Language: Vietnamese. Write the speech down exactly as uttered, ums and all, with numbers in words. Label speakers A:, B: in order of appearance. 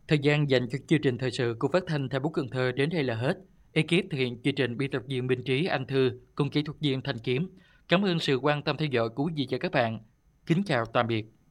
A: Thời gian dành cho chương trình thời sự của Phát thanh Thành phố Cần Thơ đến đây là hết. Ekip thực hiện chương trình biên tập viên Minh Trí, Anh Thư cùng kỹ thuật viên Thanh Kiếm. Cảm ơn sự quan tâm theo dõi của quý vị và các bạn. Kính chào tạm biệt.